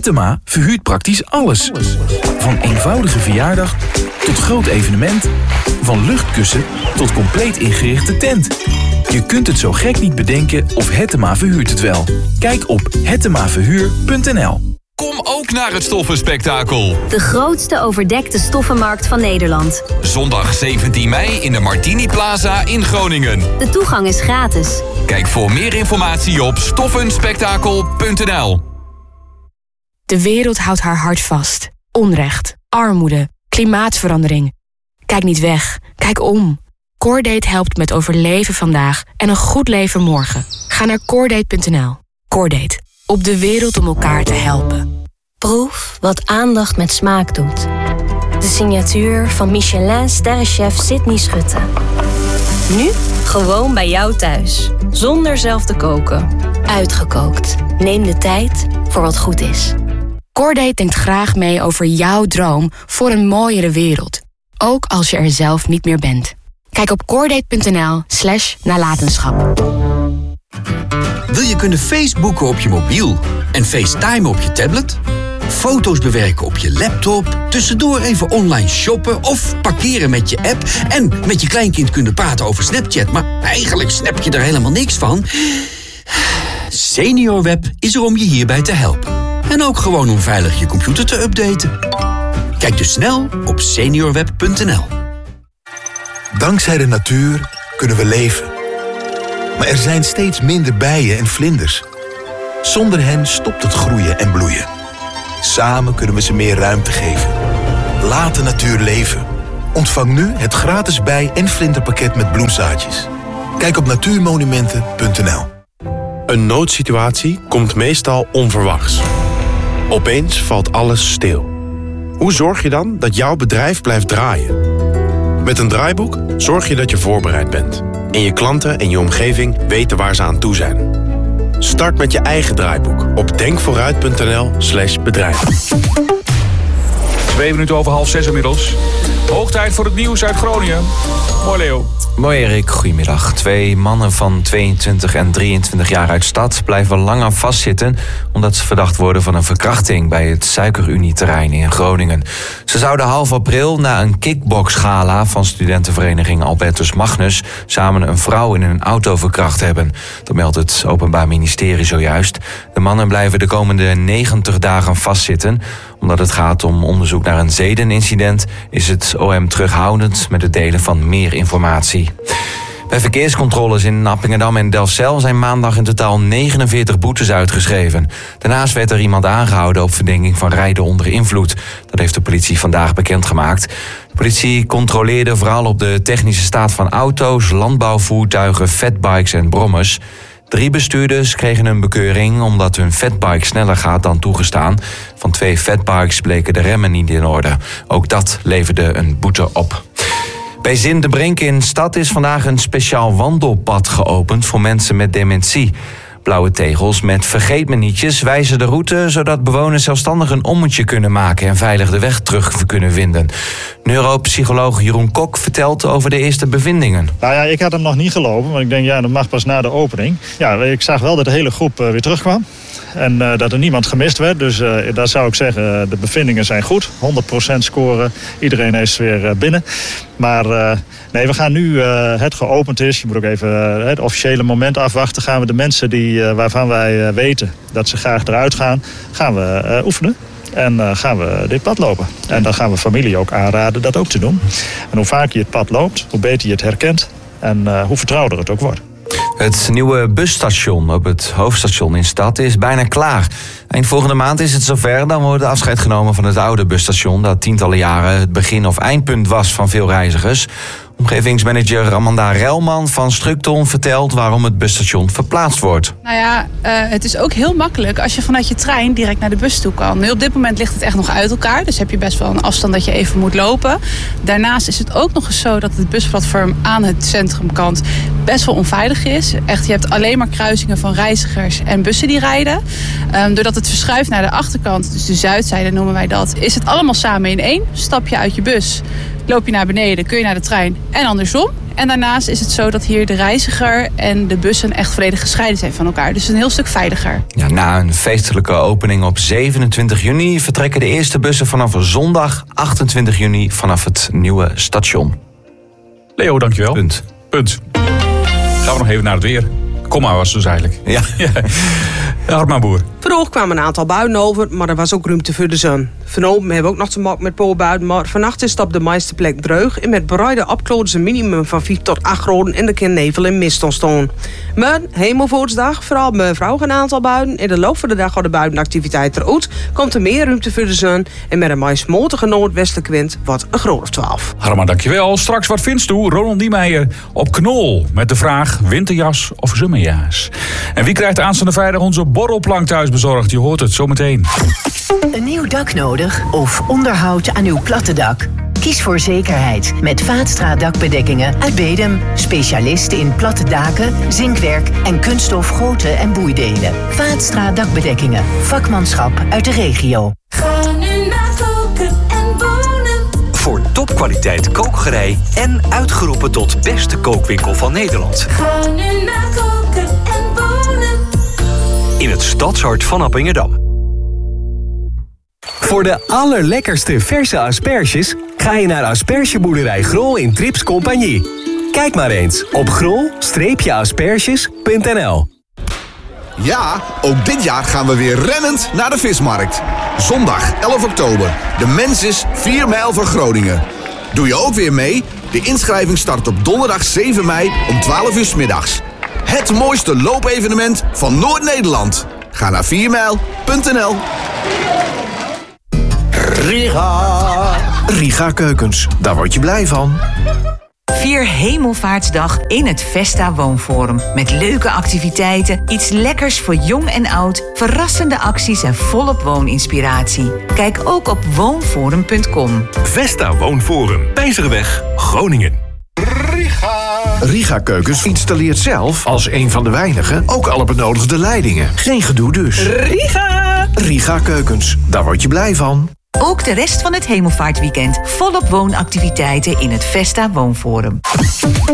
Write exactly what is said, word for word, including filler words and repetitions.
Hettema verhuurt praktisch alles. Van eenvoudige verjaardag tot groot evenement. Van luchtkussen tot compleet ingerichte tent. Je kunt het zo gek niet bedenken of Hettema verhuurt het wel. Kijk op hettema verhuur punt n l. Kom ook naar het Stoffenspektakel. De grootste overdekte stoffenmarkt van Nederland. Zondag zeventien mei in de Martini Plaza in Groningen. De toegang is gratis. Kijk voor meer informatie op stoffenspektakel punt n l. De wereld houdt haar hart vast. Onrecht, armoede, klimaatverandering. Kijk niet weg, kijk om. Coordate helpt met overleven vandaag en een goed leven morgen. Ga naar coordate punt n l. Coordate. Op de wereld om elkaar te helpen. Proef wat aandacht met smaak doet. De signatuur van Michelin-sterrenchef Sydney Schutte. Nu gewoon bij jou thuis. Zonder zelf te koken. Uitgekookt. Neem de tijd voor wat goed is. Coordate denkt graag mee over jouw droom voor een mooiere wereld. Ook als je er zelf niet meer bent. Kijk op coordate punt n l slash nalatenschap. Wil je kunnen Facebooken op je mobiel en FaceTime op je tablet? Foto's bewerken op je laptop, tussendoor even online shoppen of parkeren met je app en met je kleinkind kunnen praten over Snapchat, maar eigenlijk snap je er helemaal niks van? SeniorWeb is er om je hierbij te helpen. En ook gewoon om veilig je computer te updaten. Kijk dus snel op seniorweb punt n l. Dankzij de natuur kunnen we leven. Maar er zijn steeds minder bijen en vlinders. Zonder hen stopt het groeien en bloeien. Samen kunnen we ze meer ruimte geven. Laat de natuur leven. Ontvang nu het gratis bij- en vlinderpakket met bloemzaadjes. Kijk op natuurmonumenten punt n l. Een noodsituatie komt meestal onverwachts. Opeens valt alles stil. Hoe zorg je dan dat jouw bedrijf blijft draaien? Met een draaiboek zorg je dat je voorbereid bent. En je klanten en je omgeving weten waar ze aan toe zijn. Start met je eigen draaiboek op denkvooruit punt n l slash bedrijf. Twee minuten over half zes inmiddels. Hoog tijd voor het nieuws uit Groningen. Mooi, Leo. Mooi, Erik. Goedemiddag. Twee mannen van tweeëntwintig en drieëntwintig jaar uit Stad blijven langer vastzitten omdat ze verdacht worden van een verkrachting bij het Suikerunie-terrein in Groningen. Ze zouden half april na een kickboxgala van studentenvereniging Albertus Magnus samen een vrouw in een auto verkracht hebben. Dat meldt het Openbaar Ministerie zojuist. De mannen blijven de komende negentig dagen vastzitten. Omdat het gaat om onderzoek naar een zedenincident is het O M terughoudend met het delen van meer informatie. Bij verkeerscontroles in Appingedam en Delfzijl zijn maandag in totaal negenenveertig boetes uitgeschreven. Daarnaast werd er iemand aangehouden op verdenking van rijden onder invloed. Dat heeft de politie vandaag bekendgemaakt. De politie controleerde vooral op de technische staat van auto's, landbouwvoertuigen, fatbikes en brommers. Drie bestuurders kregen een bekeuring omdat hun fatbike sneller gaat dan toegestaan. Van twee fatbikes bleken de remmen niet in orde. Ook dat leverde een boete op. Bij Zin de Brink in Stad is vandaag een speciaal wandelpad geopend voor mensen met dementie. Blauwe tegels met vergeet-me-nietjes wijzen de route, zodat bewoners zelfstandig een ommetje kunnen maken en veilig de weg terug kunnen vinden. Neuropsycholoog Jeroen Kok vertelt over de eerste bevindingen. Nou ja, ik had hem nog niet gelopen, want ik denk ja, dat mag pas na de opening. Ja, ik zag wel dat de hele groep uh, weer terugkwam. En uh, dat er niemand gemist werd. Dus uh, daar zou ik zeggen, de bevindingen zijn goed. honderd procent scoren. Iedereen is weer uh, binnen. Maar uh, nee, we gaan nu uh, het geopend is. Je moet ook even uh, het officiële moment afwachten. Gaan we de mensen die, uh, waarvan wij uh, weten dat ze graag eruit gaan, gaan we uh, oefenen. En uh, gaan we dit pad lopen. En dan gaan we familie ook aanraden dat ook te doen. En hoe vaker je het pad loopt, hoe beter je het herkent. En uh, hoe vertrouwder het ook wordt. Het nieuwe busstation op het hoofdstation in Stad is bijna klaar. Eind volgende maand is het zover. Dan wordt afscheid genomen van het oude busstation dat tientallen jaren het begin- of eindpunt was van veel reizigers. Omgevingsmanager Amanda Relman van Structon vertelt waarom het busstation verplaatst wordt. Nou ja, uh, het is ook heel makkelijk als je vanuit je trein direct naar de bus toe kan. Nu op dit moment ligt het echt nog uit elkaar. Dus heb je best wel een afstand dat je even moet lopen. Daarnaast is het ook nog eens zo dat het busplatform aan het centrumkant best wel onveilig is. Echt, je hebt alleen maar kruisingen van reizigers en bussen die rijden. Um, doordat het verschuift naar de achterkant, dus de zuidzijde noemen wij dat, is het allemaal samen in één. Stap je uit je bus, loop je naar beneden, kun je naar de trein en andersom. En daarnaast is het zo dat hier de reiziger en de bussen echt volledig gescheiden zijn van elkaar. Dus het is een heel stuk veiliger. Ja, na een feestelijke opening op zevenentwintig juni vertrekken de eerste bussen vanaf zondag achtentwintig juni vanaf het nieuwe station. Leo, dankjewel. Punt. Punt. Gaan we nog even naar het weer. Komma was het dus eigenlijk. Ja. Ja, Hartma Boer. Vanochtend kwamen een aantal buien over, maar er was ook ruimte voor de zon. Vanavond hebben we ook nog te maken met poolbuien, maar vannacht is het op de meeste plek droog. En met bereide opkloden ze een minimum van vier tot acht graden en er kan nevel en mist ontstaan. Maar hemelvoortsdag, vooral bij vrouw een aantal buien. In de loop van de dag gaat de buitenactiviteit eruit. Komt er meer ruimte voor de zon. En met een meest motige noordwestelijke wind wordt een graad of twaalf. Harma, dankjewel. Straks wat vindt u? Ronald Niemeyer op Knol met de vraag winterjas of zomerjas. En wie krijgt aanstaande vrijdag onze borrelplank thuis bezorgd? Je hoort het zometeen. Een nieuw dak nodig of onderhoud aan uw platte dak? Kies voor zekerheid met Vaatstra dakbedekkingen uit Bedum. Specialisten in platte daken, zinkwerk en kunststof goten en boeidelen. Vaatstra dakbedekkingen. Vakmanschap uit de regio. Ga nu naar Koken en Wonen. Voor topkwaliteit kookgerei en uitgeroepen tot beste kookwinkel van Nederland. Ga nu naar Koken en Wonen. In het stadshart van Appingedam. Voor de allerlekkerste verse asperges ga je naar aspergeboerderij Grol in Trips Compagnie. Kijk maar eens op grol asperges punt n l. Ja, ook dit jaar gaan we weer rennend naar de vismarkt. Zondag elf oktober. De mens is vier mijl van Groningen. Doe je ook weer mee? De inschrijving start op donderdag zeven mei om twaalf uur 's middags. Het mooiste loopevenement van Noord-Nederland. Ga naar vier mijl punt n l. Riga. Riga Keukens, daar word je blij van. Vier Hemelvaartsdag in het Vesta Woonforum. Met leuke activiteiten, iets lekkers voor jong en oud, verrassende acties en volop wooninspiratie. Kijk ook op woonforum punt com. Vesta Woonforum, Pijzerweg, Groningen. Riga. Riga Keukens installeert zelf, als een van de weinigen, ook alle benodigde leidingen. Geen gedoe dus. Riga! Riga Keukens, daar word je blij van. Ook de rest van het Hemelvaartweekend volop woonactiviteiten in het Vesta Woonforum.